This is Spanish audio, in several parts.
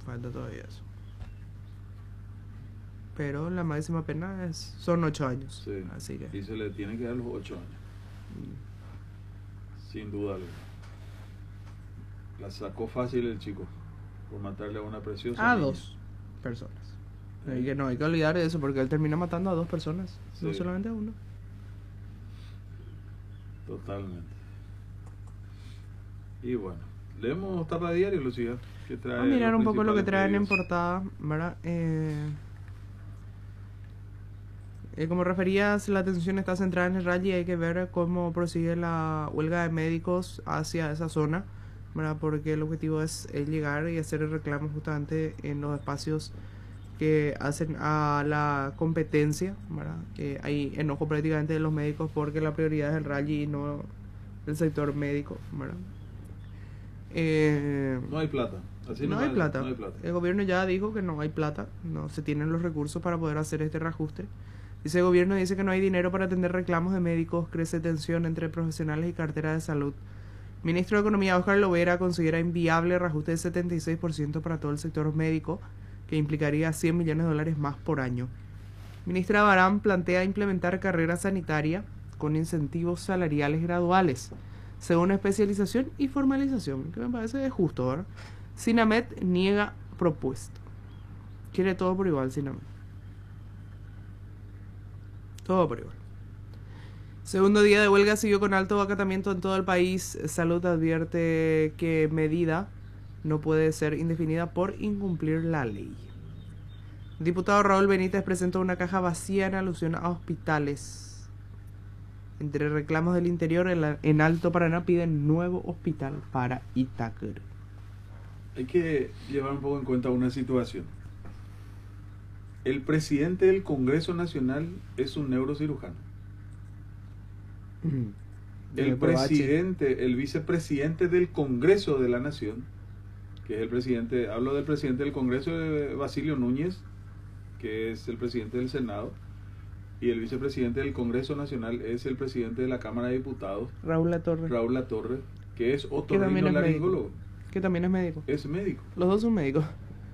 falta todavía eso. Pero la máxima pena son 8 años. Sí. Así que. Y se le tiene que dar los 8 años. Sin duda alguna. La sacó fácil el chico por matarle a una preciosa A niña. 2 personas. Que no hay que olvidar de eso porque él termina matando a 2 personas, Sí. no solamente a uno. Totalmente. Y bueno, leemos tapa diario, Lucía. Que trae Vamos a mirar los un poco lo que principales traen en pedidos. portada, ¿verdad? Como referías, la atención está centrada en el rally y hay que ver cómo prosigue la huelga de médicos hacia esa zona, ¿verdad? Porque el objetivo es llegar y hacer el reclamo justamente en los espacios que hacen a la competencia, ¿verdad? Hay enojo prácticamente de los médicos porque la prioridad es el rally y no el sector médico, ¿verdad? No hay plata. Así No nomás, hay plata. No hay plata. El gobierno ya dijo que no hay plata, no se tienen los recursos para poder hacer este reajuste. Dice el gobierno dice que no hay dinero para atender reclamos de médicos, crece tensión entre profesionales y cartera de salud. Ministro de Economía Óscar Lovera considera inviable el reajuste de 76% para todo el sector médico, que implicaría $100 millones más por año. Ministra Barán plantea implementar carrera sanitaria con incentivos salariales graduales, según especialización y formalización, que me parece justo, ¿verdad? Sinamet niega propuesta. Quiere todo por igual, Sinamet. Todo por igual. Segundo día de huelga siguió con alto acatamiento en todo el país. Salud advierte que medida no puede ser indefinida por incumplir la ley. El diputado Raúl Benítez presentó una caja vacía en alusión a hospitales. Entre reclamos del interior, en Alto Paraná piden nuevo hospital para Itacur. Hay que llevar un poco en cuenta una situación. El presidente del Congreso Nacional es un neurocirujano. El presidente, el vicepresidente del Congreso de la Nación, que es el presidente, hablo del presidente del Congreso, Basilio Núñez, que es el presidente del Senado, y el vicepresidente del Congreso Nacional es el presidente de la Cámara de Diputados, Raúl Latorre, que es otorrinolaringólogo. Que también es médico. Es médico. Los dos son médicos.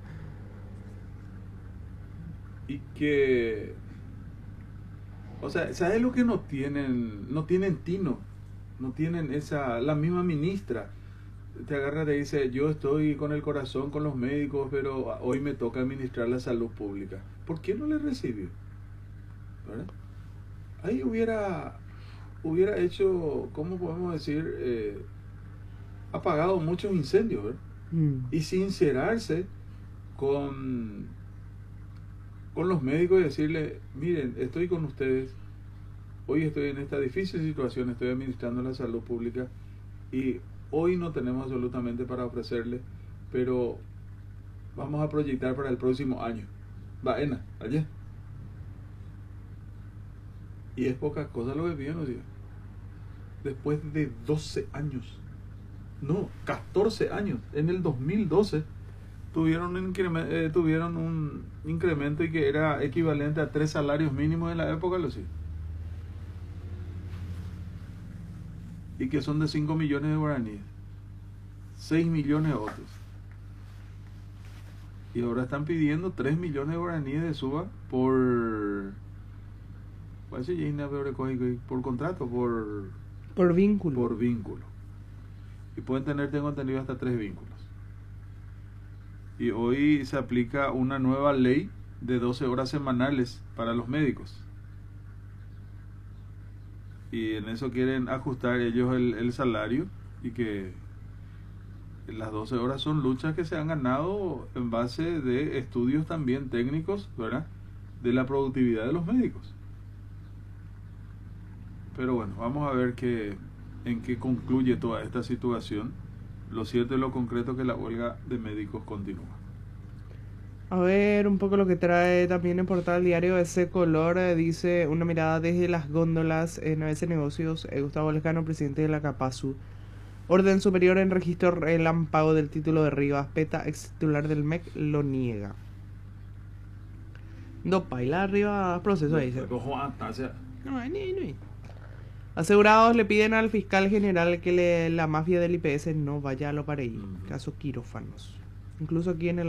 Y que, o sea, ¿sabes lo que no tienen? No tienen tino, no tienen la misma ministra te agarra y te dice, yo estoy con el corazón con los médicos, pero hoy me toca administrar la salud pública. ¿Por qué no le recibió? ¿Verdad? Ahí hubiera hecho, ¿cómo podemos decir? Apagado muchos incendios, ¿verdad? Y sincerarse con los médicos y decirle, miren, estoy con ustedes, hoy estoy en esta difícil situación, estoy administrando la salud pública y hoy no tenemos absolutamente para ofrecerle, pero vamos a proyectar para el próximo año. Baena, allá. Y es poca cosa lo que piden, ¿no? Después de 12 años, no, 14 años, en el 2012 tuvieron un incremento y que era equivalente a 3 salarios mínimos en la época, lo sí. Y que son de 5 millones de guaraníes, 6 millones otros. Y ahora están pidiendo 3 millones de guaraníes de suba por contrato, por vínculo. Por vínculo. Y pueden tener, tengo entendido, hasta 3 vínculos. Y hoy se aplica una nueva ley de 12 horas semanales para los médicos. Y en eso quieren ajustar ellos el salario y que las 12 horas son luchas que se han ganado en base de estudios también técnicos, ¿verdad? De la productividad de los médicos. Pero bueno, vamos a ver en qué concluye toda esta situación. Lo cierto y lo concreto que la huelga de médicos continúa. A ver, un poco lo que trae también en portada el diario Ese Color, dice una mirada desde las góndolas en ABC Negocios, Gustavo Lescano, presidente de la Capasu. Orden superior en registro relámpago del título de Rivas, Peta, ex titular del MEC, lo niega. No baila arriba, proceso ahí. No hay. Asegurados le piden al fiscal general que la mafia del IPS no vaya a lo pareí. Caso quirófanos. Incluso aquí en el